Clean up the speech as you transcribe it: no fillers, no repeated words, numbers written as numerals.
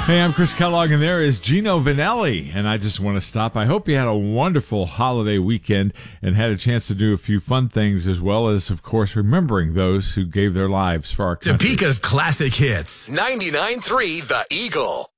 Hey, I'm Chris Kellogg, and there is Gino Vanelli, and I just want to stop. I hope you had a wonderful holiday weekend and had a chance to do a few fun things, as well as, of course, remembering those who gave their lives for our country. Topeka's classic hits. 99.3 The Eagle.